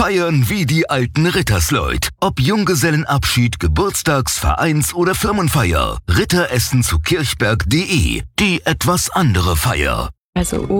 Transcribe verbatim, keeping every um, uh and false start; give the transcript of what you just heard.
Feiern wie die alten Rittersleut. Ob Junggesellenabschied, Geburtstags-, Vereins- oder Firmenfeier. Ritteressen zu Kirchberg punkt de. Die etwas andere Feier. Also